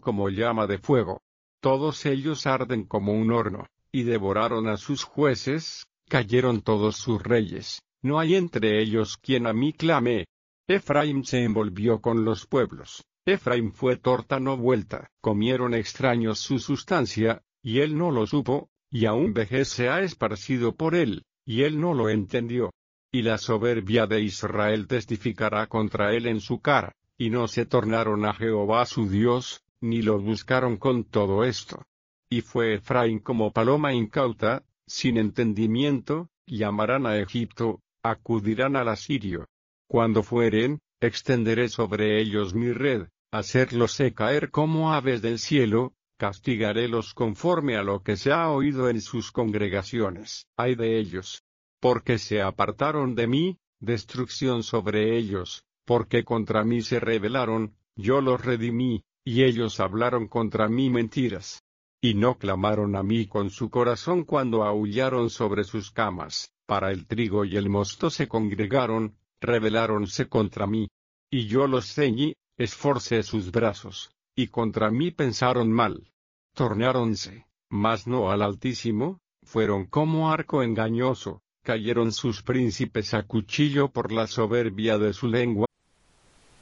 como llama de fuego. Todos ellos arden como un horno, y devoraron a sus jueces, cayeron todos sus reyes, no hay entre ellos quien a mí clame. Efraín se envolvió con los pueblos, Efraín fue torta no vuelta, comieron extraños su sustancia, y él no lo supo, y aún vejez se ha esparcido por él, y él no lo entendió. Y la soberbia de Israel testificará contra él en su cara, y no se tornaron a Jehová su Dios, ni lo buscaron con todo esto. Y fue Efraín como paloma incauta, sin entendimiento, llamarán a Egipto, acudirán al asirio. Cuando fueren, extenderé sobre ellos mi red, hacerlos caer como aves del cielo, castigarélos conforme a lo que se ha oído en sus congregaciones. Ay de ellos, porque se apartaron de mí, destrucción sobre ellos, porque contra mí se rebelaron, yo los redimí, y ellos hablaron contra mí mentiras. Y no clamaron a mí con su corazón cuando aullaron sobre sus camas, para el trigo y el mosto se congregaron, rebeláronse contra mí. Y yo los ceñí, esforcé sus brazos, y contra mí pensaron mal. Tornáronse, mas no al Altísimo, fueron como arco engañoso, cayeron sus príncipes a cuchillo por la soberbia de su lengua,